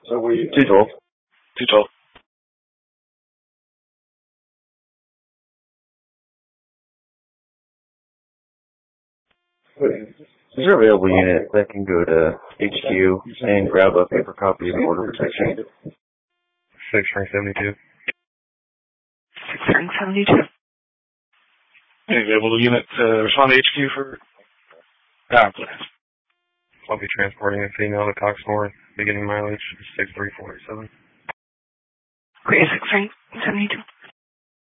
212. 212. Is there a available unit that can go to HQ and grab a paper copy of the order protection? 672. 672. Any available unit to respond to HQ for please. I'll be transporting a female to Cox North, beginning mileage 6347. Great, 672.